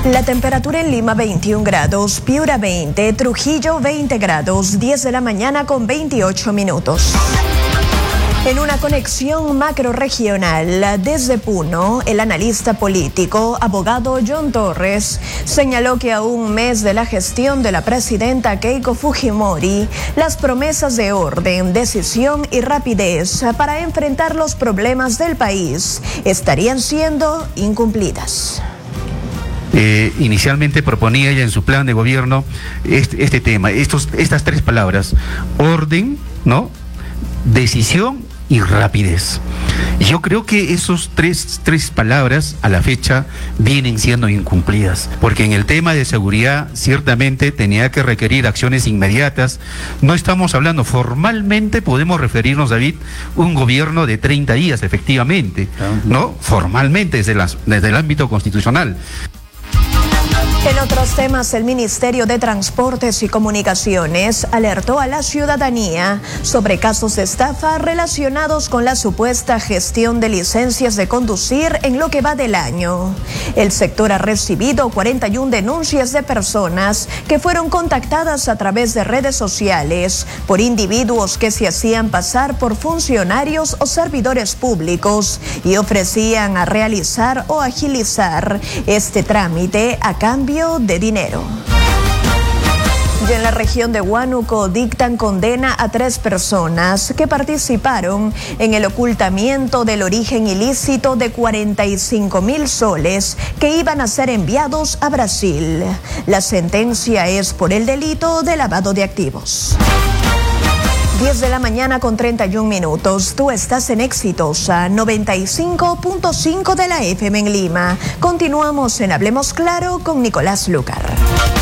La temperatura en Lima 21 grados, Piura 20, Trujillo 20 grados, 10 de la mañana con 28 minutos. En una conexión macrorregional desde Puno, el analista político, abogado John Torres, señaló que a un mes de la gestión de la presidenta Keiko Fujimori, las promesas de orden, decisión y rapidez para enfrentar los problemas del país estarían siendo incumplidas. Inicialmente proponía ella en su plan de gobierno este tema, estas tres palabras: orden, ¿no?, decisión y rapidez. Yo creo que esos tres palabras a la fecha vienen siendo incumplidas, porque en el tema de seguridad ciertamente tenía que requerir acciones inmediatas. No estamos hablando, formalmente podemos referirnos, David, un gobierno de 30 días, efectivamente, ¿no? Formalmente desde el ámbito constitucional. En otros temas, el Ministerio de Transportes y Comunicaciones alertó a la ciudadanía sobre casos de estafa relacionados con la supuesta gestión de licencias de conducir en lo que va del año. El sector ha recibido 41 denuncias de personas que fueron contactadas a través de redes sociales por individuos que se hacían pasar por funcionarios o servidores públicos y ofrecían a realizar o agilizar este trámite a cambio de dinero. Y en la región de Huánuco dictan condena a 3 personas que participaron en el ocultamiento del origen ilícito de 45.000 soles que iban a ser enviados a Brasil. La sentencia es por el delito de lavado de activos. 10 de la mañana con 31 minutos. Tú estás en Exitosa 95.5 de la FM en Lima. Continuamos en Hablemos Claro con Nicolás Lucar.